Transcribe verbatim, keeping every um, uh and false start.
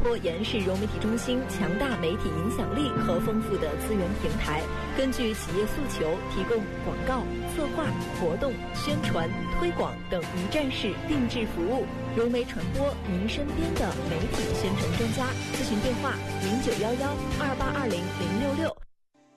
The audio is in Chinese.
托延世融媒体中心强大媒体影响力和丰富的资源平台，根据企业诉求，提供广告、策划、活动、宣传、推广等一站式定制服务。融媒传播，您身边的媒体宣传专家。咨询电话：零九幺幺二八二零零六六。